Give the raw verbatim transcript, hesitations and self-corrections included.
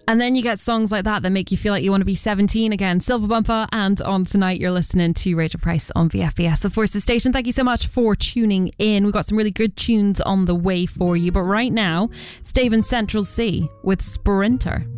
And then you get songs like that that make you feel like you want to be seventeen again. Silver Bumper, and on tonight you're listening to Rachel Price on V F B S, the Forces Station. Thank you so much for tuning in. We've got some really good tunes on the way for you, but right now, Stave and Central C with Sprinter.